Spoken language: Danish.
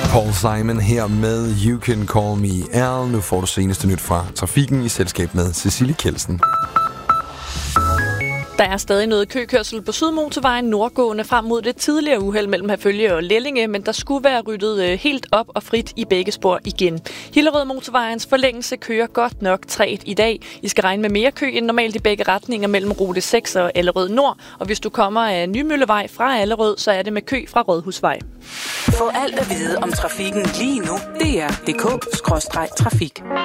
Paul Simon her med You Can Call Me Al. Nu får du seneste nyt fra trafikken i selskab med Cecilie Kjeldsen. Der er stadig noget køkørsel på Sydmotorvejen nordgående frem mod det tidligere uheld mellem Herfølge og Lellinge, men der skulle være ryddet helt op og frit i begge spor igen. Hillerød Motorvejens forlængelse kører godt nok træt i dag. I skal regne med mere kø end normalt i begge retninger mellem rute 6 og Allerød Nord, og hvis du kommer af Nymøllevej fra Allerød, så er det med kø fra Rådhusvej. Få alt at vide om trafikken lige nu. DR.dk/trafik.